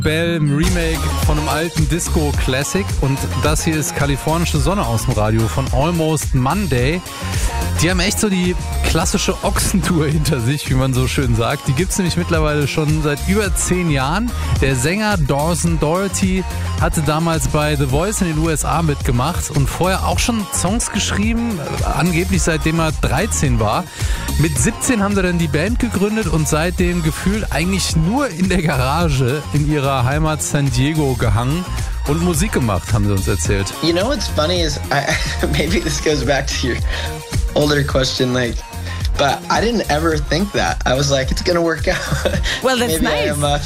Bell im Remake von einem alten Disco-Classic und das hier ist Kalifornische Sonne aus dem Radio von Almost Monday. Die haben echt so die klassische Ochsentour hinter sich, wie man so schön sagt. Die gibt's nämlich mittlerweile schon seit über 10 Jahren. Der Sänger Dawson Doherty hatte damals bei The Voice in den USA mitgemacht und vorher auch schon Songs geschrieben, angeblich seitdem er 13 war. Mit 17 haben sie dann die Band gegründet und seitdem gefühlt eigentlich nur in der Garage in ihrer Heimat San Diego gehangen und Musik gemacht, haben sie uns erzählt. You know what's funny is, maybe this goes back to your older question, like, but I didn't ever think that. I was like, it's gonna work out. Well, that's maybe nice.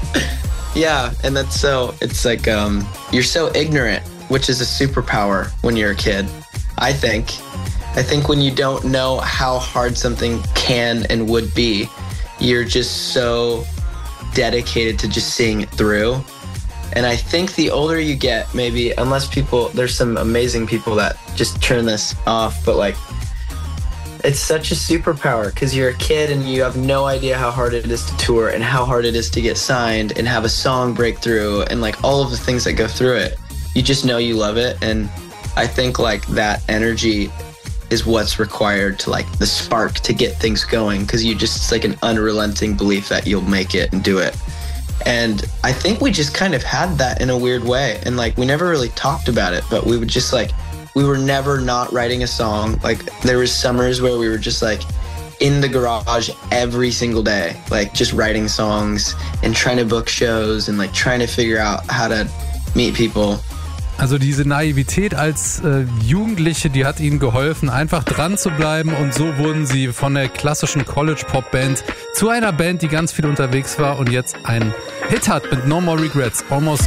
Yeah, and that's so, it's like, you're so ignorant, which is a superpower when you're a kid, I think. I think when you don't know how hard something can and would be, you're just so dedicated to just seeing it through. And I think the older you get, maybe, unless people, there's some amazing people that just turn this off, but like, it's such a superpower because you're a kid and you have no idea how hard it is to tour and how hard it is to get signed and have a song break through and like all of the things that go through it. You just know you love it. And I think like that energy is what's required to like the spark to get things going because you just, it's like an unrelenting belief that you'll make it and do it. And I think we just kind of had that in a weird way. And like, we never really talked about it, but we would just like, we were never not writing a song. Like there was summers where we were just like in the garage every single day, like just writing songs and trying to book shows and like trying to figure out how to meet people. Also diese Naivität als Jugendliche, die hat ihnen geholfen, einfach dran zu bleiben und so wurden sie von der klassischen College-Pop-Band zu einer Band, die ganz viel unterwegs war und jetzt einen Hit hat mit No More Regrets, Almost